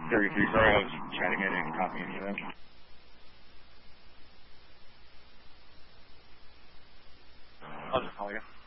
33, sorry, I was chatting. I didn't copy any of that. I'll just call you.